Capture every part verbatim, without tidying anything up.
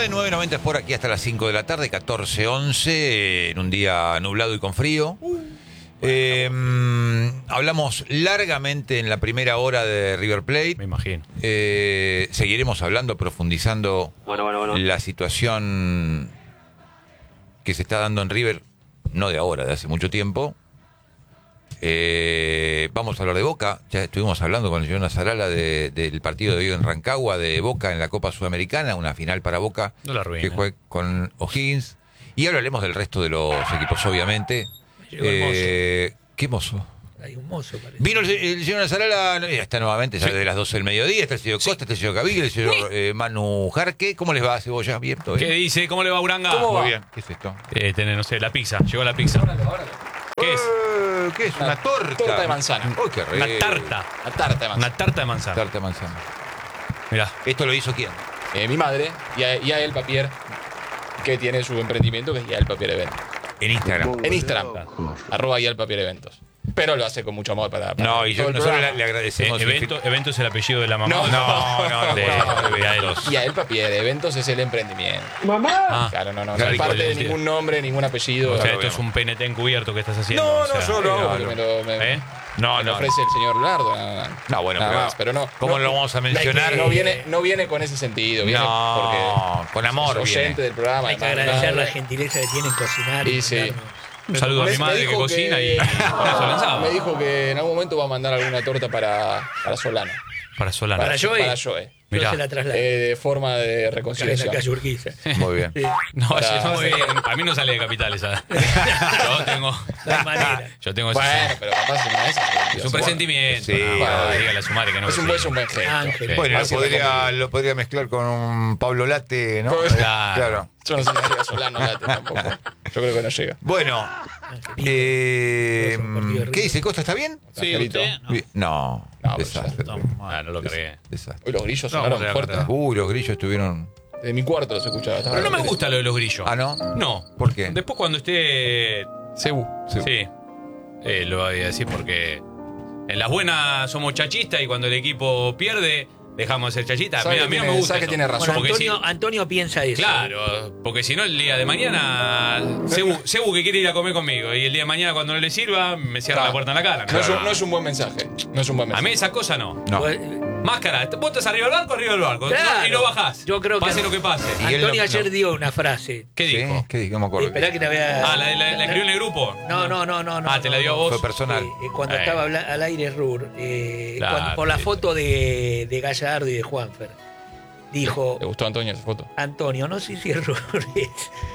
nueve, nueve noventa es por aquí hasta las cinco de la tarde, catorce once, en un día nublado y con frío. Eh, hablamos largamente en la primera hora de River Plate. Me imagino. Eh, seguiremos hablando, profundizando bueno, bueno, bueno. la situación que se está dando en River, no de ahora, de hace mucho tiempo. Eh, vamos a hablar de Boca. Ya estuvimos hablando con el señor Nazarala de, del partido de hoy en Rancagua, de Boca en la Copa Sudamericana, una final para Boca No la arruine. que juega con O'Higgins. Y hablaremos del resto de los equipos, obviamente. Llegó el Eh, ¿Qué mozo? Hay un mozo, parece. Vino el, el señor Nazarala, ya está nuevamente, ya Sí. de las doce del mediodía, está el señor Costa, está el señor Gaviria, el señor eh, Manu Jarque. ¿Cómo les va, Cebolla? Bien, todo ¿Qué bien. dice? ¿Cómo le va, Uranga? ¿Cómo Muy va? bien. ¿Qué es esto? Eh, tener, no sé, la pizza. Llegó la pizza. ¿Qué es? Eh, ¿Qué es? Una torta. Torta de manzana. Uy, qué rico. Una tarta. La tarta de manzana. Una tarta de manzana. Tarta de manzana. Mirá. ¿Esto lo hizo quién? Eh, mi madre y a, y a El Papier, que tiene su emprendimiento que es Ya El Papier Eventos. En Instagram. En Instagram, arroba Ya El Papier Eventos. Pero lo hace con mucho amor para, para No, y yo, todo el nosotros le, programa. le Eh, agradecemos. evento, evento es el apellido de la mamá. No, No, no, no, De- no, de Yael. Ya El Papier Eventos es el emprendimiento. Ah. Claro, no, no, no Claro, hay parte de sí. ningún nombre, ningún apellido. O sea, Claro, esto es un P N T encubierto que estás haciendo. No, o sea, no, yo lo hago. porque me lo, me- ¿Eh? No, me lo no. ofrece el señor Leonardo. Nada, No, bueno, nada pero, más, pero no. ¿Cómo no, lo vamos a mencionar? No viene, no viene con ese sentido. Viene No, porque con amor es oyente viene. del programa. Hay que además, agradecer nada. la gentileza que tienen cocinar. Y y sí. mandarnos. Un saludo a Me- mi me madre que dijo cocina y que- con eso lanzaba. Me dijo que en algún momento va a mandar alguna torta para, para Solano. Para Solano. Para Joey. Para Joey. Yo Mirá. se la traslado. Eh, de forma de Acá en la reconciliación. calle Urquiza. Muy bien. Sí. No, Para- yo no sé, a mí no sale de capital esa. Yo tengo. No hay manera. Yo tengo ese- Bueno, pero capaz no es. es un presentimiento. Sí, nada más. bueno. Dígale a su madre que no Es un sí. buen, es un buen gesto. Ángel. Sí. Bueno, lo Así podría, lo lo podría mezclar con un Pablo Late, ¿no? Pues, claro. Yo no sé si llega Solano Late tampoco. Yo creo que no llega. Bueno, eh, ¿qué dice? ¿Costa está bien? Sí, Angelito. usted. No. Bien. No, No, pero desastre. Ah, no lo cargué. desastre. Hoy los grillos No, sonaron vamos a fuerte. ver, Uy, los grillos estuvieron. De mi cuarto los escuchaba. Pero no me gusta lo de los grillos. Ah, ¿no? No. ¿Por qué? Después cuando esté. Cebu. Sí. Sí. Eh, lo voy a decir porque. En las buenas somos chachistas y cuando el equipo pierde, dejamos de ser chachistas. A mí, Sabe a mí que no me tiene- gusta. sabe que eso. tiene razón. Bueno, Porque Antonio, si- Antonio piensa eso. Claro, porque si no el día de mañana Cebu, Cebu que quiere ir a comer conmigo y el día de mañana cuando no le sirva me cierra Claro. la puerta en la cara. No, es un, no es un buen mensaje. No es un buen A mensaje. mí esa cosa no. No. Pues, Máscara, vos estás arriba del barco, arriba del barco. Claro. Y no bajás. Yo creo que- Pase lo que pase. Y él Antonio no- ayer no. dio una frase. ¿Qué ¿Sí? dijo? ¿Qué dijo? No me acuerdo. Esperá que la vea. Ah, ¿la, la, la escribió en el grupo? No, no, no, no. no Ah, te la no, dio a no. vos. Fue personal. Eh, eh, cuando Eh. estaba habla- al aire Rur, eh, Claro, cuando- por la sí, foto de, de Gallardo y de Juanfer, dijo: ¿Te gustó Antonio esa foto? Antonio, no sé si es Rur. Es,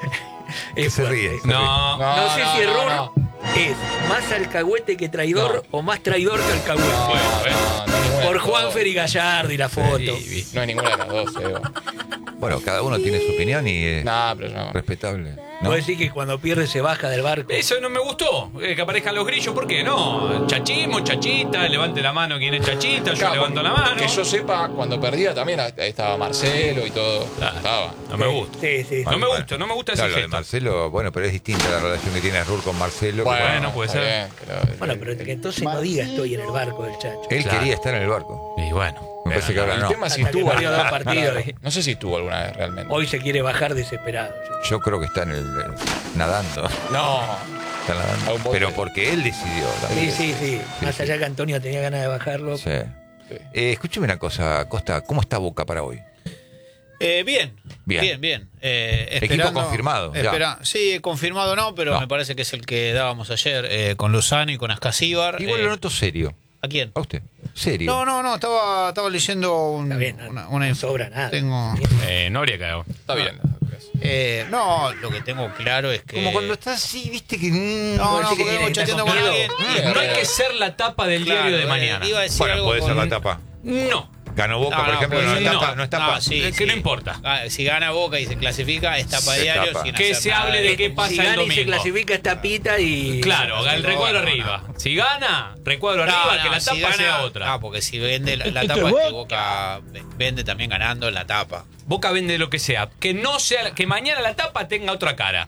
Que es se fuerte, ríe. es No. No, sé si es Rur no. es más alcahuete que traidor o más traidor que alcahuete. No, Bueno, bueno. no, no, ninguna de Por las dos. Juanfer y Gallardo y la foto. Sí, No hay ninguna de las dos, Evo. Bueno, cada uno tiene su opinión y es No, pero no. respetable. ¿no? Vos decís que cuando pierde se baja del barco. Eso no me gustó, eh, que aparezcan los grillos, ¿por qué? No, chachismo, chachita, levante la mano quien es chachita, yo Claro, levanto la mano. Que yo sepa, cuando perdía también estaba Marcelo y todo. Claro. Estaba. No me gusta. Sí, sí. No me gusta, no me gusta ese Claro, lo de gesto. Marcelo, bueno, pero es distinta la relación que tiene Rur con Marcelo. que- Bueno, puede está ser. bien, pero- Bueno, pero que entonces no diga estoy en el barco del Chacho. Él Claro. quería estar en el barco. Y bueno. Me parece que ahora El no. tema es si Hasta que estuvo perdió dos partidos. No sé si estuvo alguna vez realmente. Hoy se quiere bajar desesperado. Yo creo que está en el nadando. No. Está nadando. A un bote. Pero porque él decidió Sí, también. sí, sí. Más sí. allá que Antonio tenía ganas de bajarlo. Sí. Sí. Eh, escúcheme una cosa, Costa, ¿cómo está Boca para hoy? Eh, bien, Bien. bien, bien. Eh, Equipo esperando- confirmado, ya. espera- sí, confirmado no, pero No. me parece que es el que dábamos ayer eh, con Lozano y con Ascasíbar. Igual eh, lo noto serio. ¿A quién? ¿A usted? ¿Serio? No, no, no, estaba, estaba leyendo un, Está bien, no, una, una no inf- sobra nada. Tengo, Eh, Noria cagó. Está bien. eh, no, lo que tengo claro es que. Como cuando estás así, viste que... mm, No, Vos no, decís que porque tiene vengo que chateando estar con confiado. alguien. No hay que ser la tapa del Claro, diario de eh, mañana. iba a decir Bueno, algo puede ser con- la tapa. No. Ganó Boca, No, por no, ejemplo, puede no, ser. es No, tapa. No es tapa. No, sí, Es que sí. no importa. Ah, si gana Boca y se clasifica, es tapa de Se diario. tapa. sin Que hacer se nada. hable de qué pasa si el gana y se domingo. clasifica esta pita y. Claro, el recuadro No, no, arriba. Si gana, recuadro No, arriba, no, que la si tapa gana- sea otra. Ah, porque si vende la, la tapa, es que Boca vende también ganando en la tapa. Boca vende lo que sea. Que no sea, que mañana la tapa tenga otra cara. Ajá.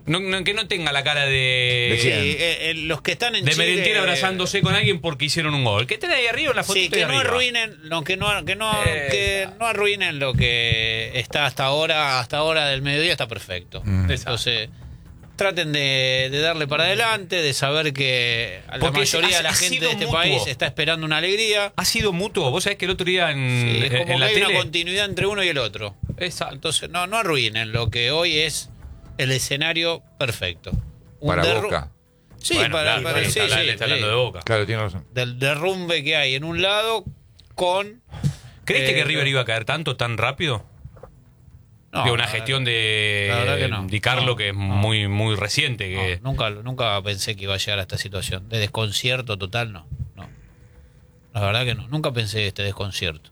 No, no, que no tenga la cara de... Sí, eh, eh, los que están en de Chile, Merentiel abrazándose con alguien porque hicieron un gol. Que estén ahí arriba en la fotito sí, que de no arriba. arruinen, no, que no, que no, Eh, que no arruinen lo que está hasta ahora, hasta ahora del mediodía está perfecto. Mm. Entonces, traten de, de darle para adelante, de saber que a la Porque mayoría ha- de la ha gente sido de este mutuo. país está esperando una alegría. Ha sido mutuo. Vos sabés que el otro día en, Sí, es en- como en que la hay tele... una continuidad entre uno y el otro. Exacto. Entonces, no, no arruinen lo que hoy es el escenario perfecto. Un Para derru- Boca. Sí, Bueno, para, claro, para- está sí, hablando- sí, está sí. hablando de Boca. Claro, tiene razón. Del derrumbe que hay en un lado con... ¿Creíste eh, que River iba a caer tanto, tan rápido? no, de una la gestión verdad- de la verdad que no. Di Carlo No, que es no. muy muy reciente. Que... No, nunca, nunca pensé que iba a llegar a esta situación. De desconcierto total, no. no. La verdad que no. Nunca pensé este desconcierto.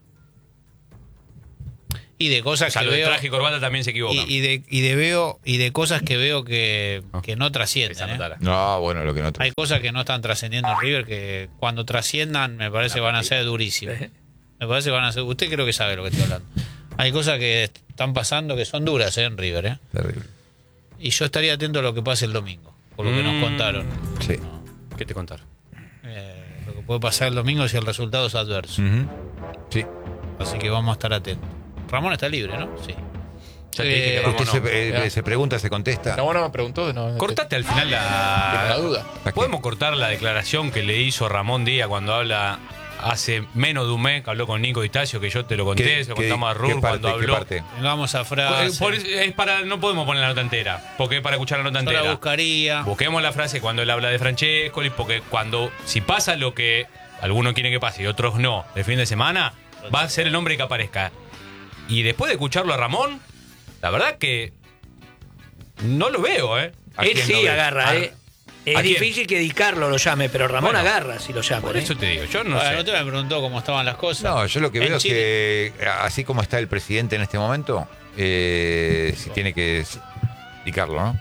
Y de cosas O sea, que lo de veo... traje y corbata también se equivocan. Y, y de, y de veo y de cosas que veo que, que no Esa trascienden. ¿eh? notara. No, bueno, lo que no... Hay cosas que no están trascendiendo en River que cuando trasciendan me parece que van a ser durísimas. Me parece que van a ser... Usted creo que sabe lo que estoy hablando. Hay cosas que están pasando que son duras ¿eh? en River. ¿eh? Terrible. Y yo estaría atento a lo que pase el domingo, por lo que nos Mm. contaron. Sí. ¿Qué te contaron? Eh, lo que puede pasar el domingo si el resultado es adverso. Ujú. Sí. Así que vamos a estar atentos. Ramón está libre, ¿no? Sí. Ya te dije que Eh, Ramón Usted no. se, eh, ya. se pregunta, se contesta. No, no me preguntó. No, Cortate al final Tiene la... la duda. ¿A qué? ¿Podemos cortar la declaración que le hizo Ramón Díaz cuando habla hace menos de un mes, que habló con Nico Distacio, que yo te lo conté, se lo contamos a qué Rur parte, cuando qué habló? parte? Vamos a Eh, frase. por eso- es para, no podemos poner la nota entera, porque es para escuchar la nota Yo la entera. buscaría. Busquemos la frase cuando él habla de Francescoli, porque cuando, si pasa lo que algunos quieren que pase y otros no, de fin de semana, va a ser el hombre que aparezca. Y después de escucharlo a Ramón, la verdad que no lo veo, ¿eh? ¿A Él quién sí no ves? agarra, ¿A- ¿eh? a Es quién? difícil que Di Carlo lo llame, pero Ramón Bueno, agarra si lo llama. Por ¿eh? eso te digo, yo no Bueno, sé. no te me preguntó cómo estaban las cosas. No, yo lo que En veo es Chile. que, así como está el presidente en este momento, eh, si tiene que. Dicarlo, ¿no?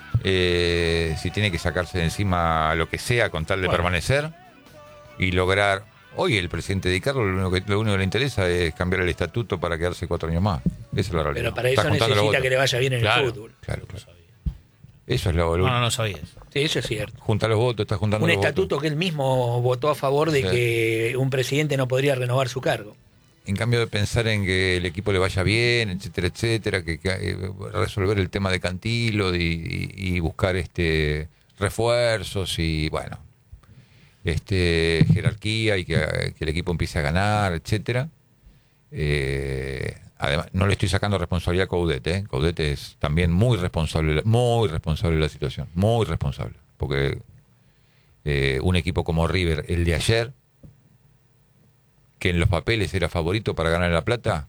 Eh, si tiene que sacarse de encima lo que sea con tal de Bueno. permanecer y lograr. Hoy el presidente Di Carlo lo único, que, lo único que le interesa es cambiar el estatuto para quedarse cuatro años más. Esa es la realidad. Pero para Está eso juntando los necesita votos. que le vaya bien en Claro. el fútbol. Claro, claro. Eso es lo, lo No, no, no sabías. Sí, eso es cierto. Junta los votos, está juntando Un los estatuto votos. que él mismo votó a favor de Sí. que un presidente no podría renovar su cargo. En cambio de pensar en que el equipo le vaya bien, etcétera, etcétera, que, que, eh, resolver el tema de Cantilo y, y- y buscar este refuerzos y bueno, este jerarquía y que, que el equipo empiece a ganar, etcétera. Eh, además, no le estoy sacando responsabilidad a Coudet, ¿eh? Coudet es también muy responsable, muy responsable de la situación, muy responsable, porque eh, un equipo como River, el de ayer, que en los papeles era favorito para ganar la plata,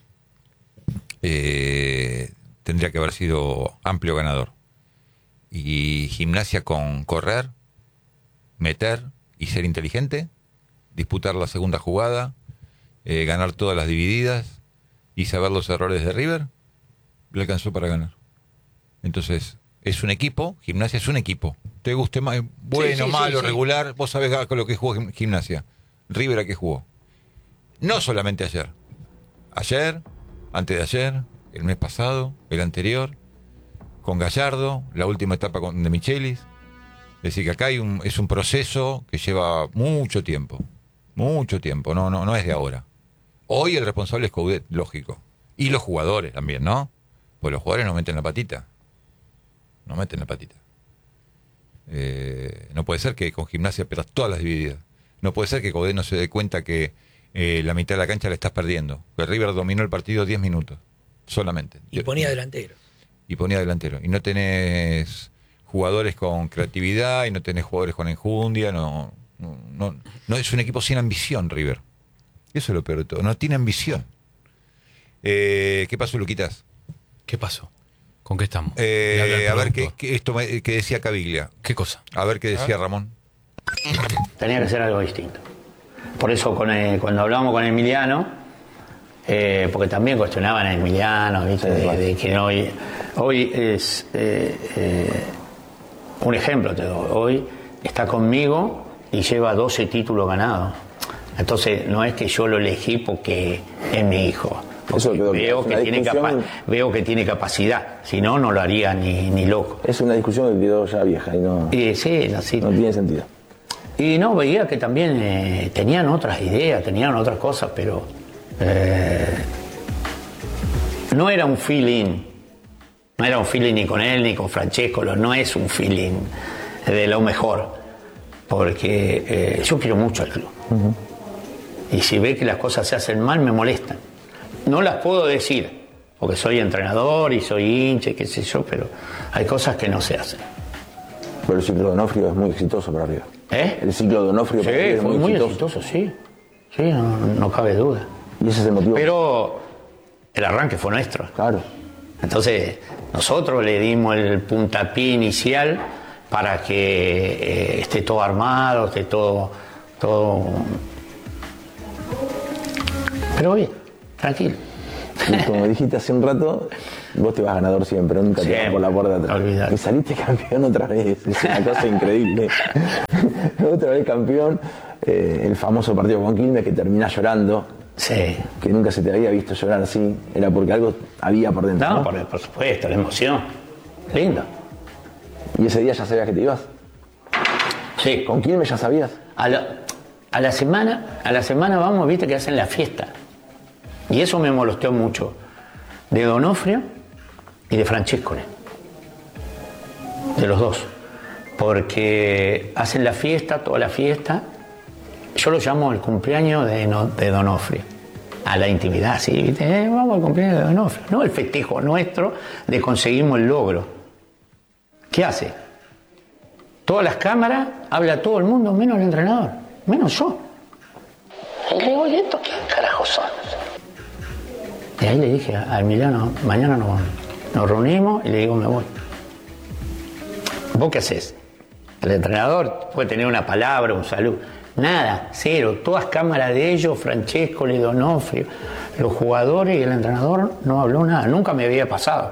eh, tendría que haber sido amplio ganador. Y Gimnasia con correr, meter y ser inteligente, disputar la segunda jugada, eh, ganar todas las divididas y saber los errores de River, le alcanzó para ganar. Entonces, es un equipo, Gimnasia es un equipo. Te guste más, bueno, Sí, sí, malo, sí, sí. regular, vos sabés a lo que jugó Gim- Gimnasia. River a qué jugó. No solamente ayer. Ayer, antes de ayer, el mes pasado, el anterior, con Gallardo, la última etapa con, de Michelis. Es decir, que acá hay un, es un proceso que lleva mucho tiempo. Mucho tiempo, no, no, no es de ahora. Hoy el responsable es Coudet, lógico. Y los jugadores también, ¿no? Pues los jugadores no meten la patita. No meten la patita. Eh, no puede ser que con Gimnasia pierdas todas las divididas. No puede ser que Coudet no se dé cuenta que eh, la mitad de la cancha la estás perdiendo. Que River dominó el partido diez minutos. Solamente. Y ponía delantero. Y ponía delantero. Y no tenés jugadores con creatividad y no tenés jugadores con enjundia. No, no, no, no es un equipo sin ambición, River. Eso es lo peor de todo. No tiene ambición. Eh, ¿Qué pasó, Luquitas? ¿Qué pasó? ¿Con qué estamos? Eh, Le habla el a ver qué, productor. qué- esto me- que decía Caviglia. ¿Qué cosa? A ver qué decía Ramón. Tenía que ser algo distinto. Por eso con el- cuando hablábamos con Emiliano, eh, porque también cuestionaban a Emiliano, ¿viste? De, de que hoy, hoy es eh, eh, un ejemplo, te doy. Hoy está conmigo y lleva doce títulos ganados. Entonces no es que yo lo elegí porque es mi hijo, porque quedó claro. veo, Es que una tiene discusión- capa- veo que tiene capacidad. Si no, no lo haría ni, ni loco. Es una discusión que quedó ya vieja y no, Y sí, así. no tiene sentido. Y no, veía que también eh, tenían otras ideas, tenían otras cosas, pero eh, no era un feeling, no era un feeling ni con él ni con Francesco, no es un feeling de lo mejor, porque eh, yo quiero mucho al club. Uh-huh. Y si ve que las cosas se hacen mal, me molestan. No las puedo decir, porque soy entrenador y soy hincha y qué sé yo, pero hay cosas que no se hacen. Pero el ciclo de Donofrio es muy exitoso para River. ¿Eh? El ciclo de Donofrio Sí, para River es fue muy, muy exitoso. exitoso, sí. Sí, no, no cabe duda. Y ese es el motivo. Pero el arranque fue nuestro. Claro. Entonces, nosotros le dimos el puntapié inicial para que eh, esté todo armado, esté todo, todo... Pero bien, tranquilo. Y como dijiste hace un rato, vos te vas ganador siempre, nunca te vas Siempre, por la puerta de atrás. olvidate. Y saliste campeón otra vez, es una cosa increíble. Otra vez campeón, eh, el famoso partido con Quilmes que terminás llorando, Sí. que nunca se te había visto llorar así, era porque algo había por dentro. No, ¿no? por, por supuesto, la emoción. Lindo. Y ese día ya sabías que te ibas. Sí. ¿Con Quilmes ya sabías? A la, a la semana, a la semana vamos, viste que hacen la fiesta. Y eso me molestó mucho. De Donofrio y de Francescoli. De los dos. Porque hacen la fiesta, toda la fiesta. Yo lo llamo el cumpleaños de, no, de Donofrio. A la intimidad, sí, ¿viste? Eh, vamos al cumpleaños de Donofrio. No el festejo nuestro de conseguimos el logro. ¿Qué hace? Todas las cámaras, habla todo el mundo, menos el entrenador, menos yo. Y le digo, ¿y esto qué carajos son? Y ahí le dije a Emiliano, mañana nos, nos reunimos y le digo, me voy. ¿Vos qué haces? El entrenador puede tener una palabra, un saludo. Nada, cero. Todas cámaras de ellos, Francesco, Donofrio, los jugadores y el entrenador no habló nada. Nunca me había pasado.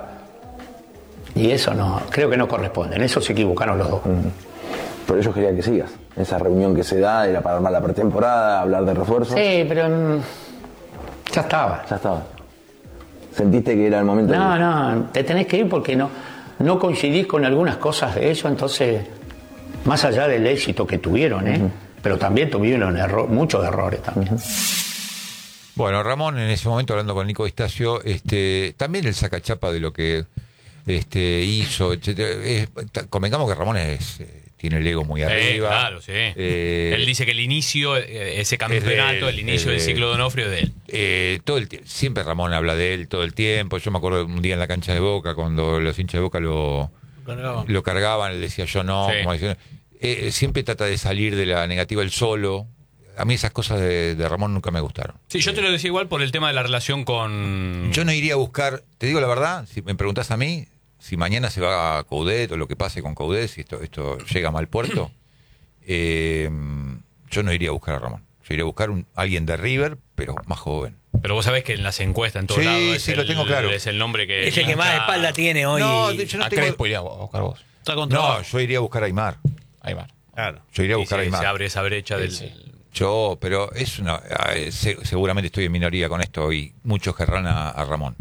Y eso no, creo que no corresponde. En eso se equivocaron los dos. Mm. Pero ellos querían que sigas. Esa reunión que se da era para armar la pretemporada, hablar de refuerzos. Sí, pero mm, ya estaba. Ya estaba. ¿Sentiste que era el momento? No, de... no, te tenés que ir porque no, no coincidís con algunas cosas de eso, entonces, más allá del éxito que tuvieron, ¿eh? Uh-huh. Pero también tuvieron error, muchos errores también. Uh-huh. Bueno, Ramón en ese momento hablando con Nico Distacio, este, también el sacachapa de lo que este, hizo, etcétera. Es, convengamos que Ramón es, eh, tiene el ego muy Eh, arriba. claro, sí. Eh, Él dice que el inicio, eh, ese campeonato, de él, el inicio es del de ciclo de Donofrio es de él. Eh, todo el tie- siempre Ramón habla de él todo el tiempo. Yo me acuerdo un día en la cancha de Boca cuando los hinchas de Boca lo Cargaban. lo cargaban, él decía yo no, Sí. como diciendo, eh, siempre trata de salir de la negativa él solo. A mí esas cosas de, de Ramón nunca me gustaron. Sí, yo te lo decía igual por el tema de la relación con... Yo no iría a buscar, te digo la verdad, si me preguntás a mí, si mañana se va a Coudet o lo que pase con Coudet, si esto, esto llega a mal puerto, eh, yo no iría a buscar a Ramón. Yo iría a buscar un, alguien de River, pero más joven. Pero vos sabés que en las encuestas, en todos Sí, lados, es, sí, el, lo tengo claro. es el nombre que... Es el que más está- espalda tiene hoy. No, de- yo no ¿A qué tengo- después Oscar vos? Está contra No, yo iría a buscar a Aymar. Ahí va. Claro. Yo iría a y buscar a se, Aymar. se abre esa brecha del... Sí. Yo, pero es una. eh, se- seguramente estoy en minoría con esto y muchos querrán a, a Ramón.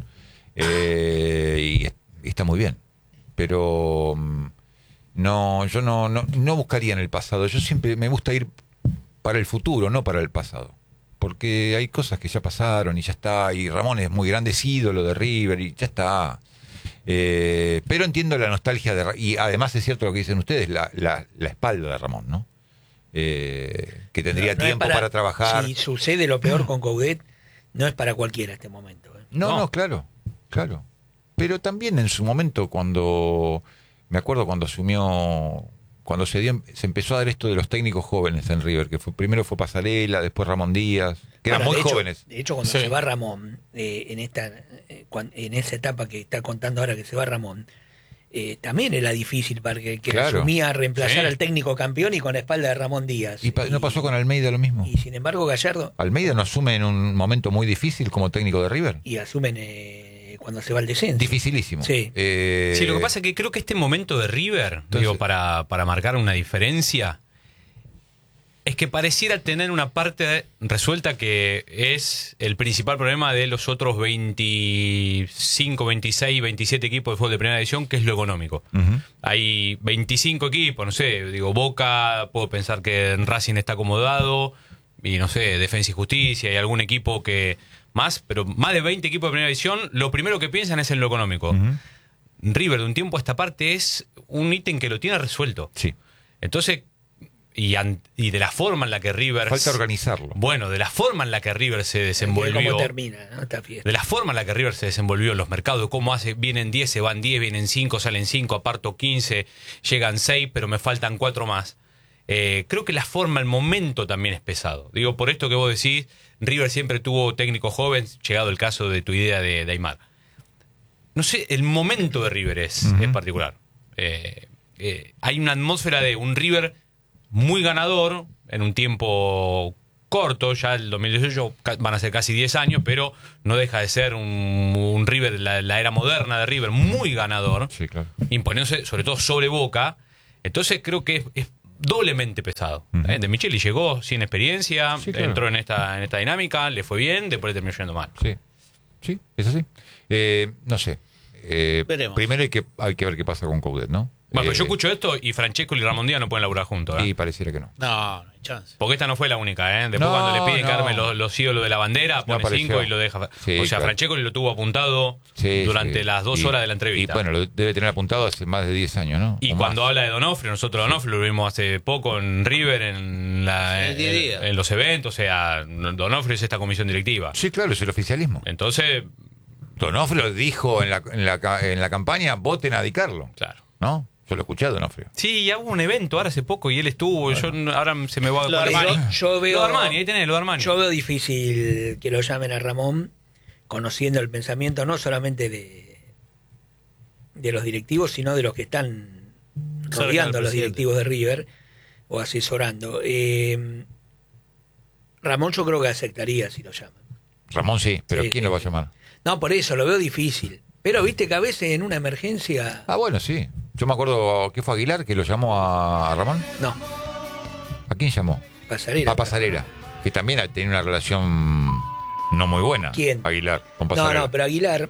Eh, y, es- y está muy bien. Pero mm, no, yo no, no, no buscaría en el pasado. Yo siempre me gusta ir para el futuro, no para el pasado. Porque hay cosas que ya pasaron y ya está. Y Ramón es muy grande, es ídolo de River y ya está. Eh, pero entiendo la nostalgia de Ra- y además es cierto lo que dicen ustedes, la, la, la espalda de Ramón, ¿no? Eh, que tendría No- no es tiempo para, trabajar. Si sucede lo peor con Coudet, no es para cualquiera este momento. ¿eh? No, no, No. claro, claro. Pero también en su momento cuando, me acuerdo cuando asumió, cuando se dio, se empezó a dar esto de los técnicos jóvenes en River, que fue primero fue Pasarela, después Ramón Díaz, que eran Ahora, muy de hecho- jóvenes. De hecho, cuando Sí. se va Ramón, eh, en esta eh, cuan- en esa etapa que está contando ahora que se va Ramón, eh, también era difícil para que, que Claro. asumía a reemplazar Sí. al técnico campeón y con la espalda de Ramón Díaz. Y pa- no pasó con Almeida lo mismo. Y sin embargo, Gallardo, Almeida no asume en un momento muy difícil como técnico de River. y asumen eh, cuando se va al descenso. Dificilísimo. Sí. Eh, Sí, lo que pasa es que creo que este momento de River, Entonces- digo, para, para marcar una diferencia, Es que pareciera tener una parte resuelta que es el principal problema de los otros veinticinco, veintiséis, veintisiete equipos de fútbol de primera división, que es lo económico. Ujú. Hay veinticinco equipos, no sé, digo, Boca, puedo pensar que en Racing está acomodado, y no sé, Defensa y Justicia, y algún equipo que más, pero más de veinte equipos de primera división, lo primero que piensan es en lo económico. Ujú. River, de un tiempo a esta parte, es un ítem que lo tiene resuelto. Sí. Entonces, y, an- y de la forma en la que River... Falta organizarlo. Bueno, de la forma en la que River se ¿Cómo desenvolvió... termina, ¿no? Esta fiesta. De la forma en la que River se desenvolvió en los mercados, cómo hace, vienen diez, se van diez, vienen cinco, salen cinco, aparto quince, llegan seis, pero me faltan cuatro más. Eh, creo que la forma, el momento también es pesado. Digo, por esto que vos decís, River siempre tuvo técnico joven, llegado el caso de tu idea de, de Aymar. No sé, el momento de River es, Ujú. es particular. Eh, eh, hay una atmósfera de un River muy ganador en un tiempo corto, ya el dos mil dieciocho ca- van a ser casi diez años, pero no deja de ser un, un River, la, la era moderna de River, muy ganador, Sí, claro. imponiéndose sobre todo sobre Boca. Entonces creo que es, es doblemente pesado. Ujú. ¿eh? De Micheli llegó sin experiencia, Sí, claro. entró en esta, en esta dinámica, le fue bien, después le terminó yendo mal. Sí, sí, es así. Eh, no sé. Eh, Veremos. primero hay que, hay que ver qué pasa con Coudet, ¿no? Bueno, pero Eh, yo escucho esto y Francesco y Ramón Díaz no pueden laburar juntos. ¿eh? Y pareciera que no. No, no hay chance. Porque esta no fue la única, ¿eh? Después No, cuando le piden no. que arme los, los ídolos de la bandera, pone apareció. cinco y lo deja. Sí, o sea, claro. Francesco lo tuvo apuntado Sí, durante sí. las dos Y- horas de la entrevista. Y bueno, lo debe tener apuntado hace más de diez años, ¿no? Y O cuando más. habla de Donofrio, nosotros Donofrio lo vimos hace poco en River, en, la, Sí, en, diez días. en los eventos, o sea, Donofrio es esta comisión directiva. Sí, claro, es el oficialismo. Entonces, Donofrio dijo en la, en la, ca- en la campaña, voten a Di Carlo, claro. ¿no? Yo lo escuché a Donofrio. Sí, ya hubo un evento ahora hace poco y él estuvo, yo ahora se me va Lo de por- Armani. Yo, yo veo, Lo de Armani, ahí tenés, lo de Armani. yo veo difícil que lo llamen a Ramón, conociendo el pensamiento no solamente de, de los directivos, sino de los que están Cerca rodeando a del los presidente. directivos de River o asesorando. Eh, Ramón yo creo que aceptaría si lo llaman. Ramón sí, pero Sí, ¿quién sí, lo va a sí. llamar? No, por eso lo veo difícil. Pero viste que a veces en una emergencia... Ah, bueno, sí. Yo me acuerdo que fue Aguilar que lo llamó a, a Ramón. No, ¿A quién llamó? Pasarela. A Pasarela, que también tenía una relación no muy buena. ¿Quién? Aguilar, con No, Pasarela. no, pero Aguilar...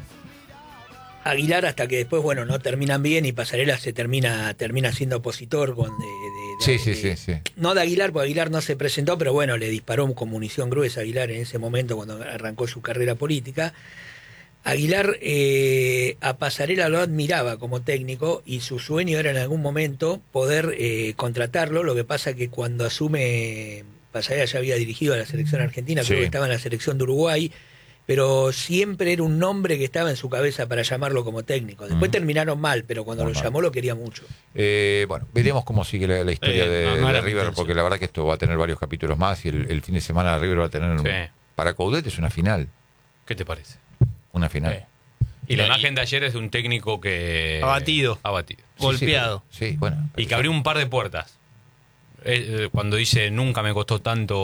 Aguilar hasta que después, bueno, no terminan bien y Pasarela se termina termina siendo opositor con de, de- de- Sí, sí, de- sí, sí. no de Aguilar, porque Aguilar no se presentó, pero bueno, le disparó con munición gruesa a Aguilar en ese momento cuando arrancó su carrera política. Aguilar eh, a Pasarela lo admiraba como técnico y su sueño era en algún momento poder eh, contratarlo. Lo que pasa que cuando asume, Pasarela ya había dirigido a la selección argentina, creo Sí. que estaba en la selección de Uruguay, pero siempre era un nombre que estaba en su cabeza para llamarlo como técnico. Después Ujú. terminaron mal, pero cuando Muy lo mal. llamó lo quería mucho. Eh, bueno, veremos cómo sigue la, la historia Eh, de, no, no de era mi River, intención. porque la verdad que esto va a tener varios capítulos más y el, el fin de semana River va a tener... Sí. Para Coudet es una final, ¿Qué te parece? una final. Eh. Y la Y- imagen de ayer es de un técnico que... Abatido. Abatido. Sí, Golpeado. Sí, sí, bueno. Y que abrió un par de puertas. Eh, eh, cuando dice, nunca me costó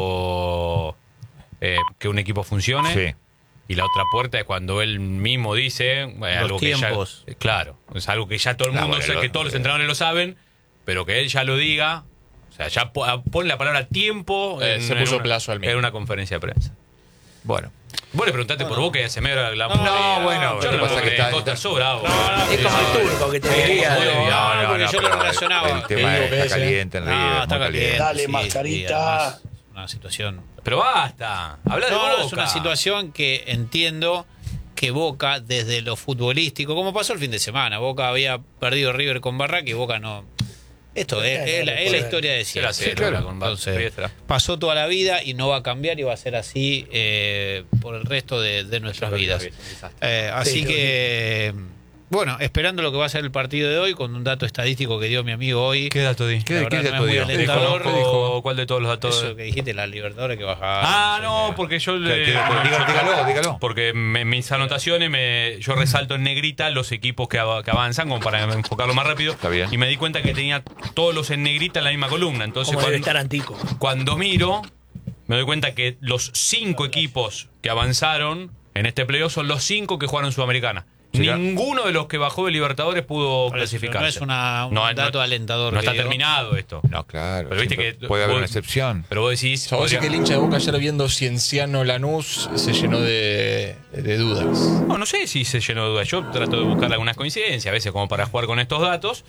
tanto eh, que un equipo funcione. Sí. Y la otra puerta es cuando él mismo dice eh, algo tiempos. que ya, eh, claro, es algo que ya todo el Ah, mundo bueno, sabe, lo- que todos los entrenadores lo saben, pero que él ya lo diga, o sea, ya po- pone la palabra tiempo Eh, en, se en puso una, plazo al mismo. en una conferencia de prensa. Bueno. Vos le preguntaste por Boca y se me la No, bueno, yo lo que no pasa me que está- Costa sos bravo. Es como el turco que te diría. Sí, ¿no? no, no, porque yo lo pero relacionaba. El tema El está digo que caliente en River, No, muy está caliente. Dale, sí, mascarita. sí, además, una situación. Pero basta, habla de No, Boca. no, es una situación que entiendo que Boca, desde lo futbolístico, como pasó el fin de semana, Boca había perdido River con Barraca y Boca no. Esto es, es la, es la historia de Se la siempre. sé, claro. Lola, con Entonces, Riestra. pasó toda la vida y no va a cambiar y va a ser así eh, por el resto de, de nuestras vidas. Eh, así Sí, que, bueno, esperando lo que va a ser el partido de hoy, con un dato estadístico que dio mi amigo hoy. ¿Qué dato di? ¿Qué- La qué verdad dato no es muy dio? alentador. ¿Qué dijo? ¿Cuál de todos los datos? Eso que dijiste, la Libertadores que bajaba. Ah, sé no, qué. porque yo ¿Qué- le. qué- dígalo, dígalo, dígalo. Porque me- mis anotaciones, me, yo resalto en negrita los equipos que, av- que avanzan, como para enfocarlo más rápido. Está bien. Y me di cuenta que tenía todos los en negrita en la misma columna. Entonces, Como debe cuando, estar Antico. cuando miro, me doy cuenta que los cinco equipos que avanzaron en este playoff son los cinco que jugaron Sudamericana. Será- Ninguno de los que bajó de Libertadores pudo Por eso, clasificarse. no es una- un No, dato no- alentador. No que está digo. terminado esto. No, claro. Pero viste siempre que puede haber vos- una excepción. Pero vos decís. O sea, vos decís podría- que el hincha de Boca ayer viendo Cienciano Lanús se llenó de, de dudas. No, no sé si se llenó de dudas. Yo trato de buscar algunas coincidencias, a veces como para jugar con estos datos,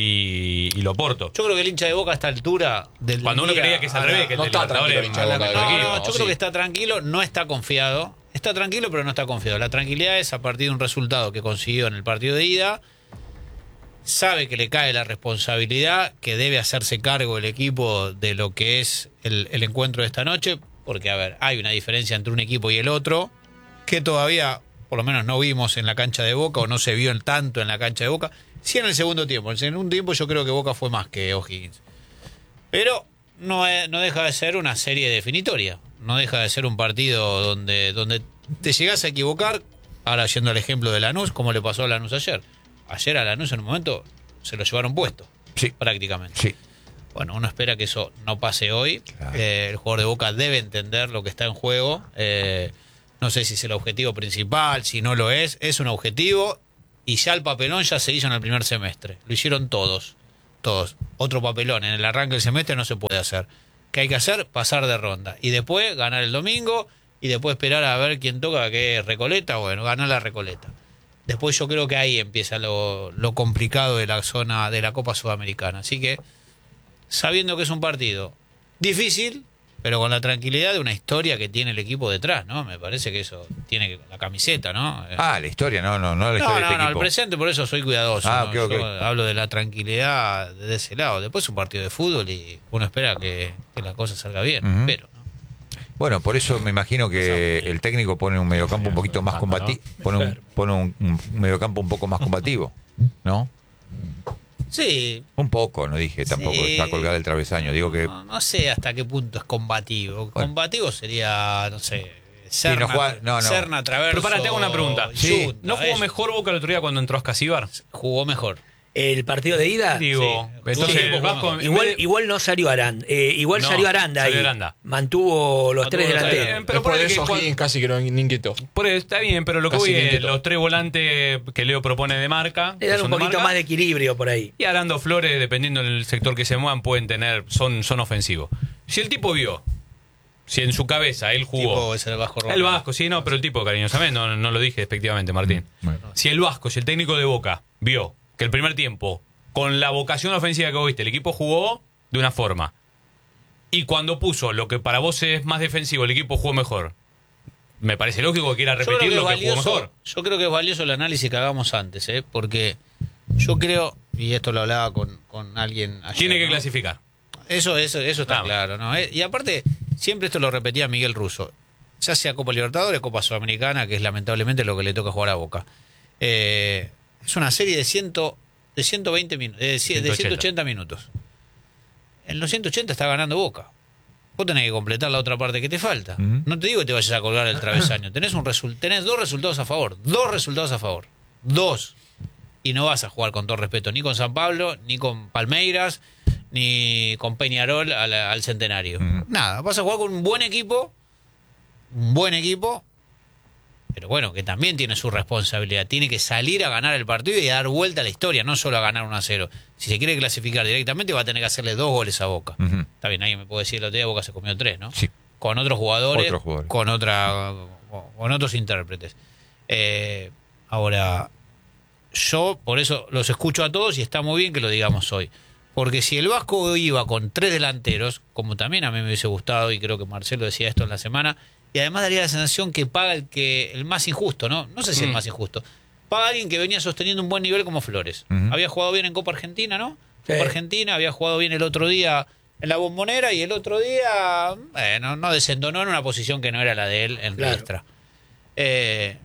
y, y lo porto. Yo creo que el hincha de Boca a esta altura del Cuando uno día creía que es al a la- revés, que el no de está Libertadores tranquilo el hincha de a la Boca, mejor No, equipo. no, ¿o yo sí? creo que está tranquilo, no está confiado. Está tranquilo, pero no está confiado. La tranquilidad es a partir de un resultado que consiguió en el partido de ida. Sabe que le cae la responsabilidad, que debe hacerse cargo el equipo de lo que es el, el encuentro de esta noche. Porque, a ver, hay una diferencia entre un equipo y el otro, que todavía, por lo menos, no vimos en la cancha de Boca, o no se vio en tanto en la cancha de Boca. Sí en el segundo tiempo. En el segundo tiempo yo creo que Boca fue más que O'Higgins. Pero no, es- no deja de ser una serie definitoria. No deja de ser un partido donde, donde te llegás a equivocar. Ahora yendo al ejemplo de Lanús, como le pasó a Lanús ayer. Ayer a Lanús en un momento se lo llevaron puesto. Sí. Prácticamente. Sí. Bueno, uno espera que eso no pase hoy. Claro. Eh, el jugador de Boca debe entender lo que está en juego. Eh, no sé si es el objetivo principal, si no lo es. Es un objetivo y ya el papelón ya se hizo en el primer semestre. Lo hicieron todos. Todos. Otro papelón en el arranque del semestre no se puede hacer. ¿Qué hay que hacer? Pasar de ronda. Y después ganar el domingo y después esperar a ver quién toca, que es Recoleta. Bueno, ganar la Recoleta. Después yo creo que ahí empieza lo, lo complicado de la zona de la Copa Sudamericana. Así que, sabiendo que es un partido difícil, pero con la tranquilidad de una historia que tiene el equipo detrás, ¿no? Me parece que eso tiene que- la camiseta, ¿no? Eh, Ah, la historia, no, no, no la no, historia no, de este no, el equipo. presente, por eso soy cuidadoso. Ah, ¿no? ok, ok. Yo hablo de la tranquilidad de ese lado. Después es un partido de fútbol y uno espera que, que la cosa salga bien, Ujú. pero ¿no? Bueno, por eso me imagino que el técnico pone un mediocampo un poquito más combativo, pone un, pone un, un mediocampo un poco más combativo, ¿no? Sí, Un poco, no dije tampoco, Sí. está colgada el travesaño. Digo que no, no sé hasta qué punto es combativo. Combativo sería, no sé, Serna, no juega- no, no. Serna, Traverso, Pero para, te hago una pregunta. Sí. Yunta, ¿No jugó eso. mejor Boca el otro día cuando entró a Escasíbar? Jugó mejor. El partido de ida. Digo, Sí. entonces Sí, el Vasco. en Igual, vez de- igual no salió Aranda. Eh, igual No, salió Aranda salió ahí. Aranda. Mantuvo los Mantuvo tres los tres. delanteros. Pero Después ponele de que eso, cuan- Higgins casi que no ni inquietó. Por eso está bien, pero lo que Casi voy que es inquietó. los tres volantes que Leo propone de marca. Le que dan son un de poquito marca, más de equilibrio por ahí. Y Arando Flores, dependiendo del sector que se muevan, pueden tener, son, son ofensivos. Si el tipo vio, si en su cabeza él jugó. Tipo, es el Vasco El Romero. Vasco, sí, no, pero el tipo, cariñosamente, no, no lo dije despectivamente, Martín. Bueno. Si el Vasco, si el técnico de Boca vio que el primer tiempo, con la vocación ofensiva que vos viste, el equipo jugó de una forma. Y cuando puso lo que para vos es más defensivo, el equipo jugó mejor. Me parece lógico que quiera Yo creo repetir que lo es que jugó valioso- mejor. Yo creo que es valioso el análisis que hagamos antes, ¿eh? Porque yo creo, y esto lo hablaba con, con alguien ayer, Tiene que ¿no? clasificar. Eso, eso, eso está Vamos. claro, ¿no? Eh, Y aparte, siempre esto lo repetía Miguel Russo. Ya sea Copa Libertadores, Copa Sudamericana, que es lamentablemente lo que le toca jugar a Boca. Eh, es una serie de, ciento, de ciento veinte minutos, de, cien- de ciento ochenta. ciento ochenta minutos. En los ciento ochenta está ganando Boca. Vos tenés que completar la otra parte que te falta. Ujú. No te digo que te vayas a colgar el travesaño. Tenés, un resul- tenés dos resultados a favor. Dos resultados a favor. Dos. Y no vas a jugar con todo respeto ni con San Pablo, ni con Palmeiras, ni con Peñarol al, al Centenario. Ujú. Nada, vas a jugar con un buen equipo, un buen equipo, pero bueno, que también tiene su responsabilidad. Tiene que salir a ganar el partido y a dar vuelta a la historia, no solo a ganar uno a cero. Si se quiere clasificar directamente, va a tener que hacerle dos goles a Boca. Ujú. Está bien, alguien me puede decir, el otro día Boca se comió tres, ¿no? Sí. Con otros jugadores, Otros jugadores. con otra con otros intérpretes. Eh, ahora, yo por eso los escucho a todos y está muy bien que lo digamos hoy. Porque si el Vasco iba con tres delanteros, como también a mí me hubiese gustado, y creo que Marcelo decía esto en la semana, y además daría la sensación que paga el que el más injusto, ¿no? No sé si el Mm. más injusto. Paga alguien que venía sosteniendo un buen nivel como Flores. Ujú. Había jugado bien en Copa Argentina, ¿no? Sí. Copa Argentina, había jugado bien el otro día en la Bombonera y el otro día, bueno, no desentonó en una posición que no era la de él en Claro. Riestra. Eh,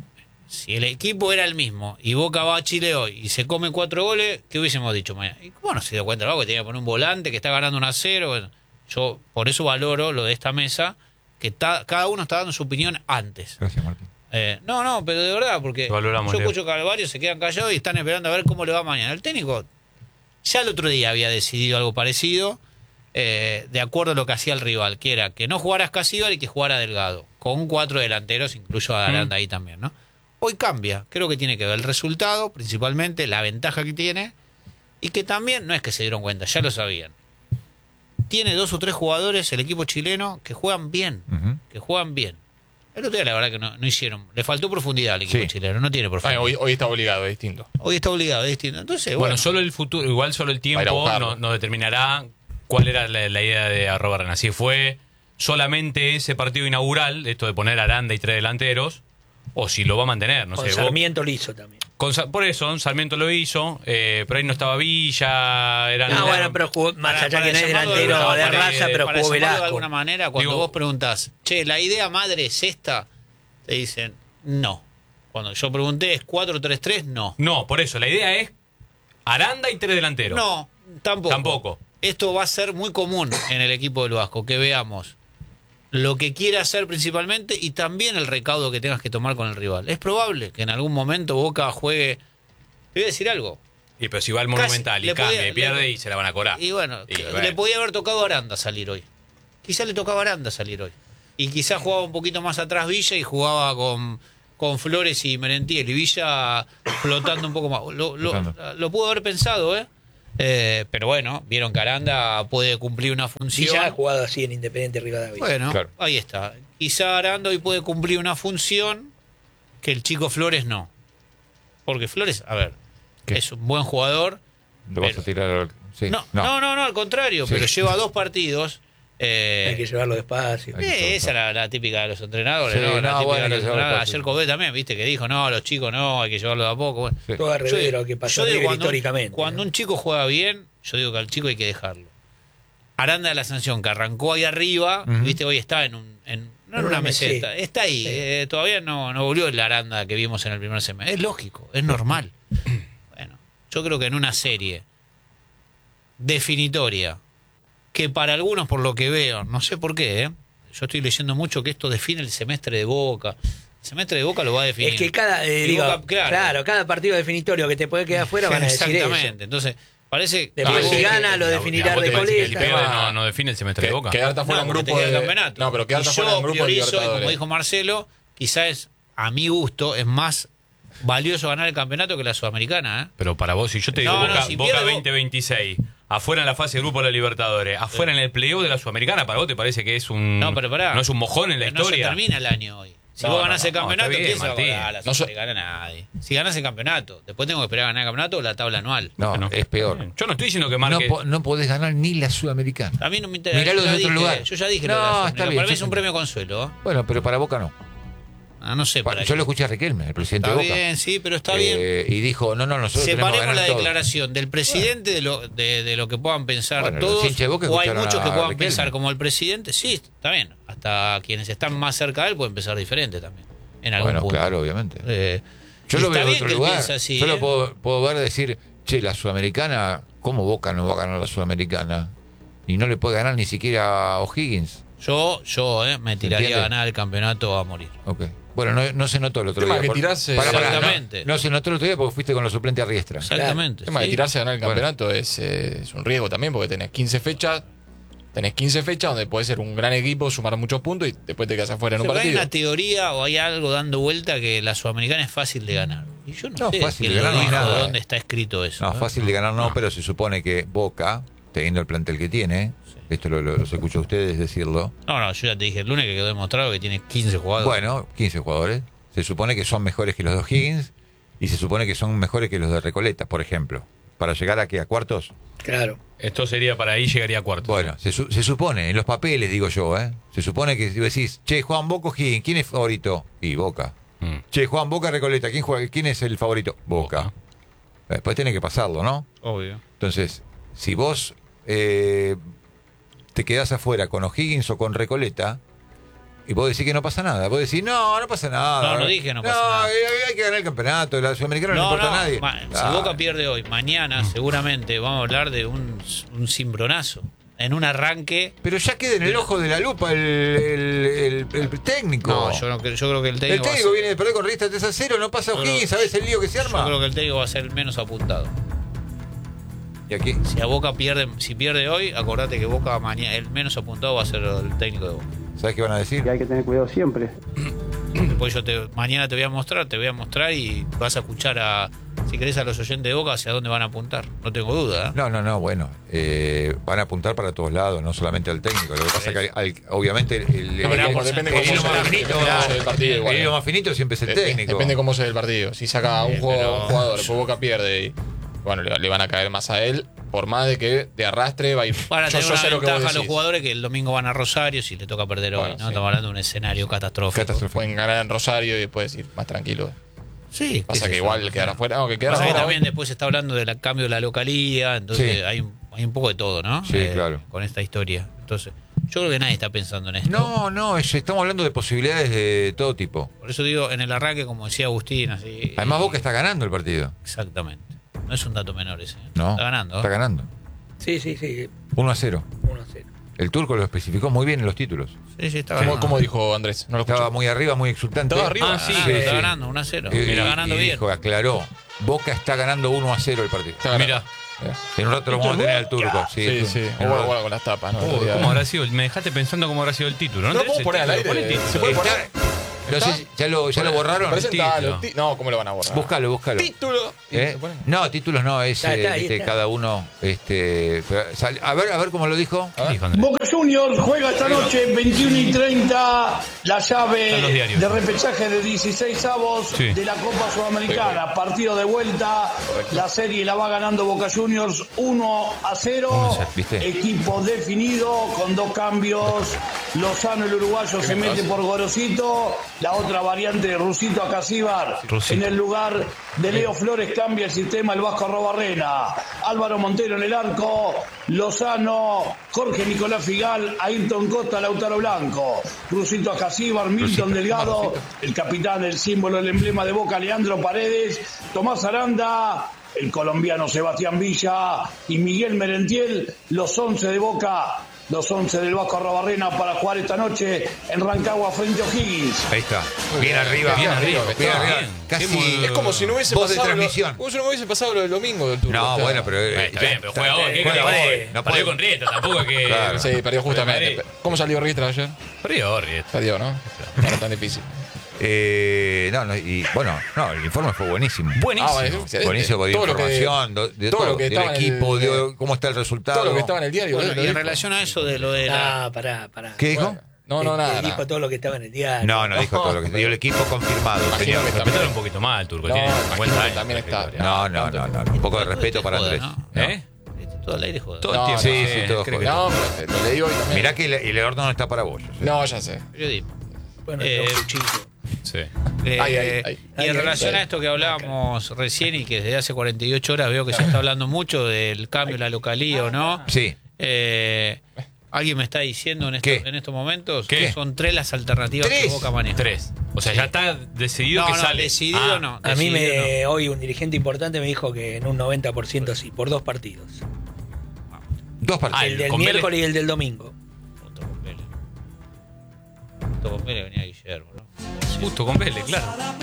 si el equipo era el mismo y Boca va a Chile hoy y se come cuatro goles, ¿qué hubiésemos dicho mañana? ¿Y cómo no se dio cuenta el Vasco que tenía que poner un volante que está ganando un a cero? Bueno, yo por eso valoro lo de esta mesa, que ta- cada uno está dando su opinión antes. Gracias, Martín. Eh, no, no, pero de verdad, porque Lo valoramos, yo Leo. escucho que a varios se quedan callados y están esperando a ver cómo le va mañana. El técnico ya el otro día había decidido algo parecido, eh, de acuerdo a lo que hacía el rival, que era que no jugara Escasíbar y que jugara Delgado, con cuatro delanteros, incluyo a Aranda ahí también, ¿no? Hoy cambia. Creo que tiene que ver el resultado, principalmente, la ventaja que tiene, y que también, no es que se dieron cuenta, ya lo sabían. Tiene dos o tres jugadores, el equipo chileno, que juegan bien, Ujú. que juegan bien. El otro día la verdad que no, no hicieron, le faltó profundidad al equipo Sí. chileno, no tiene Ah, profundidad. hoy, hoy está obligado, es distinto. Hoy está obligado, es distinto. Entonces, Bueno, bueno, solo el futuro, igual solo el Va a ir a tiempo buscarlo. no, no determinará cuál era la, la idea de arroba Rena. Si fue solamente ese partido inaugural, esto de poner a Aranda y tres delanteros, o si lo va a mantener, no Con sé. vos- Sarmiento lo hizo también. con Sa- por eso, Sarmiento lo hizo, eh, pero ahí no estaba Villa, eran... Ah, bueno, pero jugó, más Para- allá para que no es llamarlo de delantero alguna de manera, raza, pero para jugó llamarlo de Velasco. alguna manera, cuando Digo- vos preguntás, che, la idea madre es esta, te dicen, no. Cuando yo pregunté, ¿es cuatro tres tres? No. No, por eso, la idea es Aranda y tres delanteros. No, tampoco. Tampoco. Esto va a ser muy común en el equipo del Vasco, que veamos lo que quiere hacer principalmente y también el recaudo que tengas que tomar con el rival. Es probable que en algún momento Boca juegue... Te voy a decir algo. Y pero si va al Casi, Monumental y le cambia podía- y pierde le- y se la van a cobrar. Y bueno, Y que- bueno. le podía haber tocado a Aranda salir hoy. Quizá le tocaba a Aranda salir hoy. Y quizá jugaba un poquito más atrás Villa y jugaba con, con Flores y Merentiel. Y Villa flotando un poco más. Lo, lo, Flotando. lo pudo haber pensado, ¿eh? Eh, Pero bueno, vieron que Aranda puede cumplir una Sí, función. ya ha jugado así en Independiente Rivadavia. Bueno, Claro. ahí está. Quizá Aranda hoy puede cumplir una función que el chico Flores no. Porque Flores, a ver, ¿Qué? es un buen jugador. Lo vas Pero- a tirar. al- Sí. No, no, no, no, al contrario, Sí. pero lleva dos partidos. eh, Hay que llevarlo despacio. Hay que eh, llevarlo esa es la, la típica de los entrenadores, Sí, ¿no? La no, típica bueno, de hay los que llevarlo entrenadores. despacio. Ayer Cobé también, viste, que dijo, no, los chicos no, hay que llevarlo de a poco. Bueno, Sí. Todo al revés de yo- lo que pasó yo en digo, River cuando, históricamente. cuando ¿no? un chico juega bien, yo digo que al chico hay que dejarlo. Aranda de la Sanción, que arrancó ahí arriba, Ujú. viste, hoy está en un... En, no en En una una meseta, meseta. está ahí. Sí. eh, todavía no, no volvió el Aranda que vimos en el primer semestre. Es lógico, es normal. Bueno, yo creo que en una serie definitoria, que para algunos, por lo que veo, no sé por qué, ¿eh? Yo estoy leyendo mucho que esto define el semestre de Boca. El semestre de Boca lo va a definir. Es que cada, eh, Y digo, Boca, claro. claro. cada partido definitorio que te puede quedar fuera van a decir eso. Exactamente. Entonces, parece que... Después Ah, si sí, gana que- lo a- definirá a vos te parece que el Recoleta. pierde no, no define el semestre Que- de Boca. Quedarte afuera en No, porque grupo te queda de... el campeonato. No, pero quedarte Y afuera yo en grupo de priorizo, y como Libertadores. dijo Marcelo, quizás a mi gusto es más valioso ganar el campeonato que la Sudamericana, ¿eh? Pero para vos, si yo te digo No, no, Boca, si Boca pierde Bo- veinte veintiséis, afuera en la fase de grupo de la Libertadores, afuera en el playoff de la Sudamericana, ¿para vos te parece que es un No, pero pará. no es un mojón en la No se historia? termina el año hoy. Si No, vos no, ganás el no, campeonato, está bien, ¿quién se va a Martín. ganar? La No se- Sudamericana nadie. Si ganás el campeonato, después tengo que esperar a ganar el campeonato o la tabla anual. No, Bueno, es peor. Yo no estoy diciendo que No, marque... po- no podés ganar ni la Sudamericana. A mí no me interesa. Miralo yo ya desde otro dije, lugar. Yo ya dije No, lo de la está Sudamericana. bien, Para mí yo- es un premio consuelo. ¿eh? Bueno, pero para Boca no. Ah, no sé, Pa- para Yo lo escuché a Riquelme, el presidente Está de Boca. bien, sí, pero está Eh, bien. Y dijo, no, no, nosotros tenemos que Separemos ganar la todo. declaración del presidente de, lo, de, de lo que puedan pensar Bueno, los todos. hinchas de Boca O hay escucharon muchos a que puedan Riquelme. pensar como el presidente. Sí, está bien. Hasta quienes están más cerca de él pueden pensar diferente también. En algún Bueno, punto. claro, obviamente. Eh, Yo y lo está veo en bien otro que él lugar. piense así, Yo ¿eh? lo puedo, puedo ver decir, che, la Sudamericana, ¿cómo Boca no va a ganar la Sudamericana? Y no le puede ganar ni siquiera a O'Higgins. Yo, yo eh, me tiraría entiende? a ganar el campeonato a morir. Ok. Bueno, no, no se notó el otro El tema día. que por- tirás, eh, Pará, pará, Exactamente. No, no se notó el otro día porque fuiste con los suplentes a Riestra. Exactamente. El tema de sí. tirarse a ganar el Bueno. campeonato es, eh, es un riesgo también porque tenés quince fechas. Tenés quince fechas donde puedes ser un gran equipo, sumar muchos puntos y después te quedas afuera en un Pero hay partido. una teoría o hay algo dando vuelta que la Sudamericana es fácil de ganar. Y yo no, No, sé fácil quién de lo ganar no es dijo, nada. dónde está escrito eso. No, ¿eh? fácil de ganar no, pero se supone que Boca, teniendo el plantel que tiene, esto lo, lo- los escucho a ustedes decirlo, No, no, yo ya te dije el lunes que quedó demostrado que tiene quince jugadores. bueno, quince jugadores, se supone que son mejores que los de O'Higgins y se supone que son mejores que los de Recoleta, por ejemplo. Para llegar aquí a cuartos, Claro. Esto sería para ahí, llegaría a cuarto. bueno, se, su- se supone, en los papeles digo yo, ¿eh? Se supone que si decís, che, Juan Boca O'Higgins, ¿quién es favorito? Y Boca. Mm. Che, Juan Boca Recoleta, ¿quién, juega, ¿quién es el favorito? Boca. Después tiene que pasarlo, ¿no? Obvio. Entonces, si vos eh, te quedás afuera con O'Higgins o con Recoleta, y vos decís que no pasa nada, vos decís, no, no pasa nada. No, no dije no pasa nada. hay, hay que ganar el campeonato, la Sudamericana no, No, le importa no, a nadie. ma- si Ah, Boca pierde hoy, mañana seguramente vamos a hablar de un, un cimbronazo. En un arranque. pero ya queda en el ojo de la lupa el, el- el- el técnico. No, yo, no, creo- yo creo que el el técnico. va a técnico ser- viene de perder con Riestra tres a cero, no pasa Yo creo- O'Higgins, ¿sabés el lío que se yo arma? creo que el técnico va a ser el menos apuntado. Y aquí, Si a Boca pierde, si pierde hoy, acordate que Boca mañana, el menos apuntado va a ser el técnico de Boca. ¿sabés qué van a decir? que hay que tener cuidado siempre. Después yo te, mañana te voy a mostrar, te voy a mostrar y vas a escuchar a, si querés, a los oyentes de Boca hacia dónde van a apuntar. No tengo duda. ¿eh? No, no, no, bueno, eh, van a apuntar para todos lados, no solamente al técnico. Lo que pasa es que al- obviamente el, el, No, el- pero el- depende el cómo hilo se- más finito, depende cómo se ve el partido igual, el hilo ¿eh? más finito siempre es el De- técnico. Depende cómo se ve el partido. Si saca un, Eh, juego- pero- un jugador, después Boca pierde y bueno, le, le van a caer más a él, por más de que de arrastre va a ir. Van a Yo- tener yo una sé lo que vos ventaja a los decís. jugadores que el domingo van a Rosario si le toca perder hoy. Bueno, ¿no? sí. Estamos hablando de un escenario catastrófico. Catastrófico. Pueden ganar en Rosario y después ir más tranquilo. Sí, Pasa qué que sé yo. igual quedar afuera. No, que quedar Pasa que afuera. también después se está hablando del cambio de la localía, entonces Sí. hay, un, hay un poco de todo, ¿no? Sí, claro. Con esta historia. Entonces, yo creo que nadie está pensando en esto. No, no, es- estamos hablando de posibilidades de todo tipo. Por eso digo, en el arranque, como decía Agustín, así. Además, Boca está ganando el partido. Exactamente. No es un dato menor ese. ¿eh? No, Está ganando. ¿eh? Está ganando. Sí, sí, sí, uno a cero. uno a cero. El turco lo especificó muy bien en los títulos. Sí, sí, está ¿Cómo, ganando. cómo dijo Andrés? No lo Estaba escuché. muy arriba, muy exultante. Estaba arriba. Ah, sí, Sí, está sí. ganando uno a cero. Y- Está y- ganando y bien. dijo, aclaró, Boca está ganando uno a cero el partido. Está ganando. Mira. En un rato lo vamos a tener al turco. Sí, Sí, sí. En O un bueno, rato. bueno, con las tapas, ¿no? Oh, ¿Cómo habrá sido? Me dejaste pensando cómo habrá sido el título. ¿No, No lo tenés podemos el poner al título? aire. Pon el Se título. puede Está- poner. no sé si- ¿ya lo, ya lo borraron? Presentalo. título. Ti- No, ¿cómo lo van a borrar? Búscalo, búscalo. Título. ¿Eh? ¿Se pone? No, títulos no, es Está, está, eh, ahí viste, está. cada uno. Este, pero sal- a ver, a ver cómo lo dijo. ¿Qué dijo Andrés? Boca Juniors juega esta noche veintiuno y treinta la Están los llave diarios. de repechaje de dieciséis avos Sí. de la Copa Sudamericana. Partido de vuelta, la serie la va ganando Boca Juniors uno a cero. uno a cero, ¿viste? Equipo definido con dos cambios. Lozano, el uruguayo, se mete por Gorosito. La otra variante de Rusito a Casíbar. Rusito. En el lugar de Leo Flores cambia el sistema el Vasco Arrobarrena. Álvaro Montero en el arco. Lozano, Jorge Nicolás Figal, Ayrton Costa, Lautaro Blanco. Rusito a Casíbar, Milton Delgado. El capitán, el símbolo, el emblema de Boca, Leandro Paredes. Tomás Aranda. El colombiano Sebastián Villa y Miguel Merentiel, los once de Boca, los once del Vasco Arrobarrena para jugar esta noche en Rancagua frente a O'Higgins. Ahí está. Bien arriba. Bien arriba, Bien está arriba. bien. Casi. Qué Es como si no hubiese voz de pasado. transmisión. Lo, como si no hubiese pasado lo del domingo del turco. No, O sea, bueno, pero. eh, Eh, Está bien, pero juega hoy. ¿Qué Juega querés? hoy. No No perdió puede- con Rieta, tampoco es que. Claro. Sí, perdió justamente. Madrid. ¿Cómo salió Ristra ayer? Perdió Rieta. Perdió, ¿no? No era tan difícil. Eh, no, no, y bueno, no, el informe fue buenísimo. Buenísimo. Ah, bueno, excelente. Buenísimo, de Todo lo que- información, de, de todo todo, lo que del estaba en el- equipo, de cómo está el resultado. Todo lo que estaba en el diario. Bueno, lo y en dijo. relación a eso de lo de la. Ah, pará, pará. ¿Qué dijo? Bueno, no, no, Eh, nada. eh, Dijo nada. todo lo que estaba en el diario. No, no dijo todo lo que dio el equipo confirmado. Imagino señor. que Respetar un poquito más al turco. No, Tiene imagino cincuenta que años. también está. No, no, no, no, un poco de respeto para Joda, Andrés. ¿no? ¿Eh? Este, todo al aire joda. Todo el No, tiempo. sí, sí, todo creo joder. que- No, pero te- lo leí hoy también. Mirá que el, el horno no está para vos. yo sé. No, ya sé. Periodismo. Bueno, Eh, pero cuchillo. Sí. Eh, Ay, ay, ay. y en Ay, relación ay. a esto que hablábamos recién y que desde hace cuarenta y ocho horas veo que se está hablando mucho del cambio de la localía o no. Sí. Eh, ¿Alguien me está diciendo en, esto- ¿Qué? en estos momentos ¿Qué? que son tres las alternativas que ¿Tres? Boca maneja? Tres. O sea, ya está decidido No, que no, sale. decidido Ah, no. A mí me decidido hoy un dirigente importante me dijo que en un noventa por ciento sí, por dos partidos. Dos partidos. Ah, El del con Vélez. miércoles y el del domingo. no. Justo con Vélez. Justo con Vélez venía Guillermo, ¿no? Justo con Vélez, claro.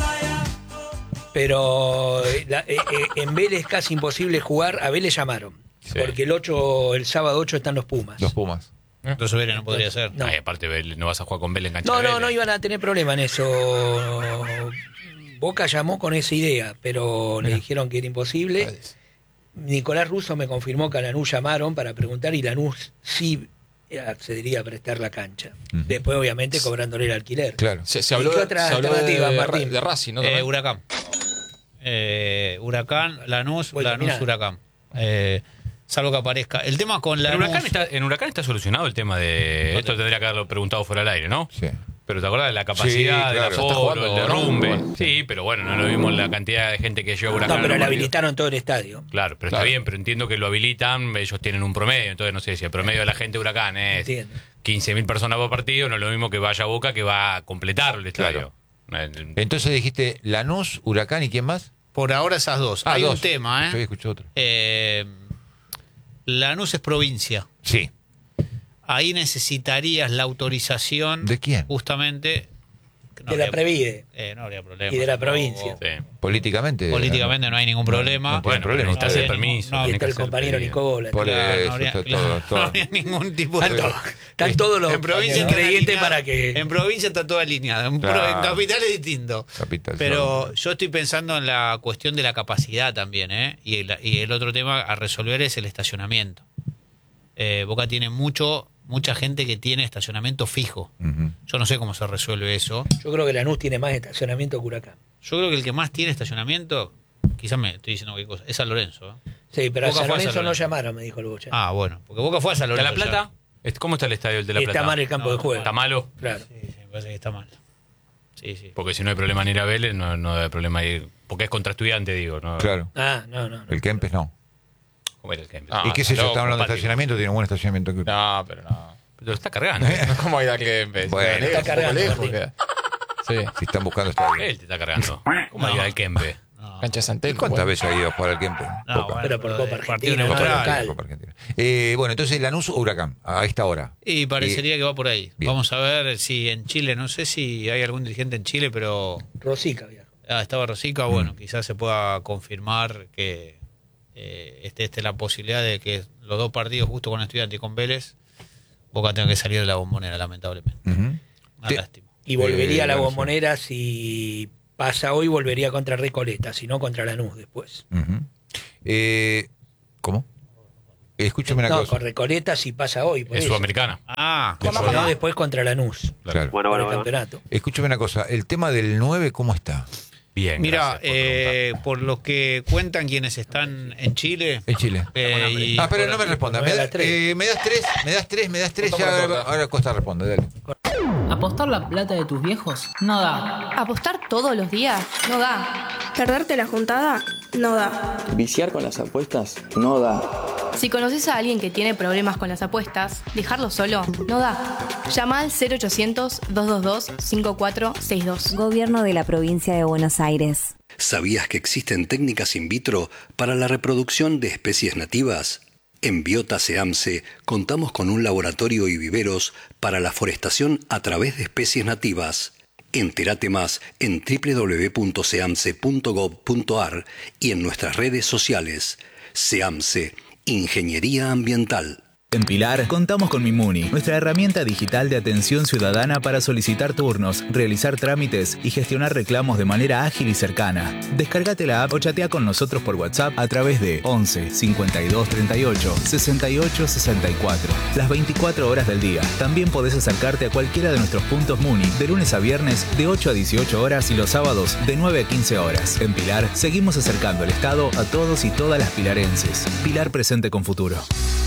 Pero eh, la- eh, eh, en Vélez es casi imposible jugar. A Vélez llamaron. Sí. Porque el ocho, el sábado ocho están los Pumas. Los Pumas. Entonces Vélez no podría ser. No. Ay, aparte, Vélez, no vas a jugar con Vélez en cancha No, de no, Vélez. no iban a tener problema en eso. Boca llamó con esa idea, pero le dijeron que era imposible. Nicolás Russo me confirmó que a Lanús llamaron para preguntar y Lanús sí accedería a prestar la cancha. Ujú. Después, obviamente, cobrándole el alquiler. Claro. Se, se ¿Y habló, qué de, otra se habló de, alternativa, de, Martín? de Racing, ¿no? Eh, También. Huracán. Eh, Huracán, Lanús, Bueno, Lanús, mirá. Huracán. Eh, salvo que aparezca. El tema con En Lanús. Huracán, está, en Huracán está solucionado el tema de. No Esto te- tendría que haberlo preguntado fuera del aire, ¿no? Sí. Pero te acordás de la capacidad, Sí, del claro. Ya está aforo, jugando, el ¿no? derrumbe. Bueno. Sí, pero bueno, no lo vimos la cantidad de gente que lleva a Huracán. No, pero en le los partidos. habilitaron todo el estadio. Claro, pero Claro. está bien, pero entiendo que lo habilitan, ellos tienen un promedio, entonces no sé si el promedio de la gente de Huracán es Entiendo. quince mil personas por partido, no es lo mismo que vaya a Boca que va a completar el estadio. Eh, Entonces dijiste Lanús, Huracán y quién más? Por ahora esas dos. Ah, Hay dos. un tema, Yo había ¿eh? escuchado otro. eh Lanús es provincia. Sí. Ahí necesitarías la autorización. ¿De quién? Justamente, no de la habría- Previde eh, no habría problema. y de la Tampoco- provincia. Sí. Políticamente. Políticamente no hay ningún problema. no tiene Bueno, problema. necesitas No el habría permiso. ningún- no, Y tenés está que el hacer compañero pedido. Nicola. Por Claro, eso, no habría, está claro, todo- todo- no habría ningún tipo de... Están, to- están todos los En provincia está ingredientes alineado, para que. En provincia está todo alineado. En, pro- Claro. en capital es distinto. Capital, Pero claro. yo estoy pensando en la cuestión de la capacidad también, ¿eh? Y el, y el otro tema a resolver es el estacionamiento. Eh, Boca tiene mucho, mucha gente que tiene estacionamiento fijo. Ujú. Yo no sé cómo se resuelve eso. Yo creo que Lanús tiene más estacionamiento que Huracán. Yo creo que el que más tiene estacionamiento, quizás me estoy diciendo cualquier cosa, es San Lorenzo. ¿eh? Sí, pero a Boca San fue a San Lorenzo no Lorenzo. llamaron, me dijo el Bocha. Ah, bueno, porque Boca fue a San ¿De Lorenzo. La ya. Plata? Es- ¿Cómo está el estadio del de La Está Plata? mal el campo No, de juego. ¿Está malo? Claro. Sí, sí, me parece que está mal. Sí, sí. Porque si no hay problema en ir a Vélez, no, no hay problema ir. Porque es contra estudiante, digo. ¿no? Claro. Ah, no, no. no. El Kempes no. ¿Cómo era el que Ah, ¿Y qué sé yo? loco, Está hablando de Patio. estacionamiento, tiene un buen estacionamiento. No, pero no. Lo está cargando. ¿Cómo hay que empezar? Bueno, está cargando, Martín. Sí. Si están buscando estadio. Él te está cargando. ¿Cómo ir al Kempe? No, Cancha de Santel. ¿Cuántas veces ha ido a jugar al Kempes? no, Poca. bueno, Pero por de Copa partido Argentina, neutral. no, Copa- local. Copa Argentina. Eh, bueno, entonces Lanús o Huracán, a esta hora. Y parecería que va por ahí. Bien. Vamos a ver si en Chile, no sé si hay algún dirigente en Chile, pero Rosica, viejo. ah, estaba Rosica, Mm. bueno, quizás se pueda confirmar que eh, esté, esté la posibilidad de que los dos partidos, justo con Estudiante y con Vélez, Boca tenga que salir de la Bombonera, lamentablemente. Ujú. Una Sí. lástima. Y volvería Eh, a la bueno, Bombonera si pasa hoy, volvería contra Recoleta, si no contra Lanús después. Ujú. Eh, ¿Cómo? Escúchame una No, cosa. con Recoleta si pasa hoy. Por Es eso. sudamericana. Ah, Si no, después contra Lanús. Claro. Bueno, por bueno, el bueno. campeonato. Escúchame una cosa. El tema del nueve, ¿cómo está? Bien. mira, gracias por eh, por lo que cuentan quienes están en Chile. En Chile. eh, y- Ah, pero no me responda. Me, Me da da- las tres. eh, me das tres, me das tres, me das tres. Costa Ya, por Costa. ahora Costa responde, dale. ¿Apostar la plata de tus viejos? No da. ¿Apostar todos los días? No da. ¿Perderte la juntada? No da. Viciar con las apuestas no da. Si conoces a alguien que tiene problemas con las apuestas, dejarlo solo no da. Llama al cero ochocientos, dos dos dos, cinco cuatro seis dos. Gobierno de la Provincia de Buenos Aires. ¿Sabías que existen técnicas in vitro para la reproducción de especies nativas? En Biota SEAMSE contamos con un laboratorio y viveros para la forestación a través de especies nativas. Entérate más en doble u doble u doble u punto seamse punto gov punto ar y en nuestras redes sociales. SEAMSE, Ingeniería Ambiental. En Pilar contamos con Mimuni, nuestra herramienta digital de atención ciudadana para solicitar turnos, realizar trámites y gestionar reclamos de manera ágil y cercana. Descárgate la app o chatea con nosotros por WhatsApp a través de once, cincuenta y dos, treinta y ocho, sesenta y ocho, sesenta y cuatro. Las veinticuatro horas del día. También podés acercarte a cualquiera de nuestros puntos Muni de lunes a viernes de ocho a dieciocho horas y los sábados de nueve a quince horas. En Pilar seguimos acercando el Estado a todos y todas las pilarenses. Pilar presente con futuro.